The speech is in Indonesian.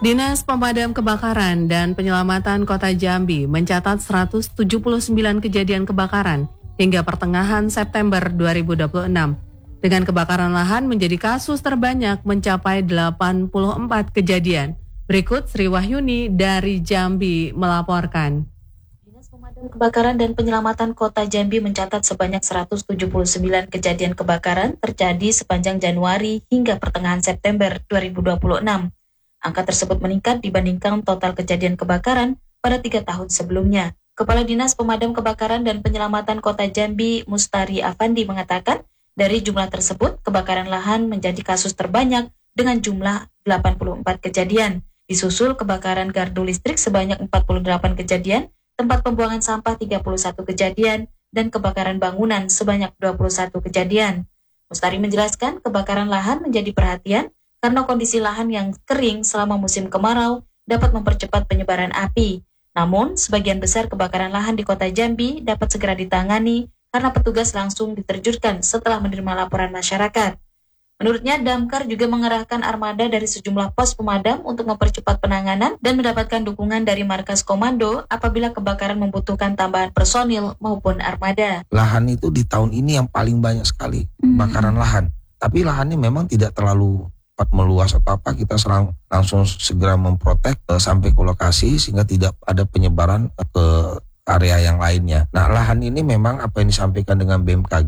Dinas Pemadam Kebakaran dan Penyelamatan Kota Jambi mencatat 179 kejadian kebakaran hingga pertengahan September 2026. Dengan kebakaran lahan menjadi kasus terbanyak mencapai 84 kejadian. Berikut Sri Wahyuni dari Jambi melaporkan. Dinas Pemadam Kebakaran dan Penyelamatan Kota Jambi mencatat sebanyak 179 kejadian kebakaran terjadi sepanjang Januari hingga pertengahan September 2026. Angka tersebut meningkat dibandingkan total kejadian kebakaran pada 3 tahun sebelumnya. Kepala Dinas Pemadam Kebakaran dan Penyelamatan Kota Jambi, Mustari Afandi, mengatakan dari jumlah tersebut, kebakaran lahan menjadi kasus terbanyak dengan jumlah 84 kejadian. Disusul kebakaran gardu listrik sebanyak 48 kejadian, tempat pembuangan sampah 31 kejadian, dan kebakaran bangunan sebanyak 21 kejadian. Mustari menjelaskan kebakaran lahan menjadi perhatian karena kondisi lahan yang kering selama musim kemarau dapat mempercepat penyebaran api. Namun, sebagian besar kebakaran lahan di Kota Jambi dapat segera ditangani karena petugas langsung diterjunkan setelah menerima laporan masyarakat. Menurutnya, Damkar juga mengerahkan armada dari sejumlah pos pemadam untuk mempercepat penanganan dan mendapatkan dukungan dari markas komando apabila kebakaran membutuhkan tambahan personil maupun armada. Lahan itu di tahun ini yang paling banyak sekali kebakaran lahan. Tapi lahannya memang tidak terlalu meluas atau apa, kita langsung segera memprotek sampai ke lokasi sehingga tidak ada penyebaran ke area yang lainnya. Nah, lahan ini memang apa yang disampaikan dengan BMKG